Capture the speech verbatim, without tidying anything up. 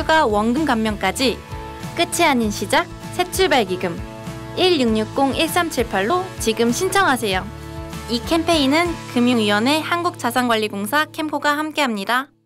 추가 원금 감면까지 끝이 아닌 시작 새출발기금 일육육공 일삼칠팔로 지금 신청하세요. 이 캠페인은 금융위원회 한국자산관리공사 캠코가 함께합니다.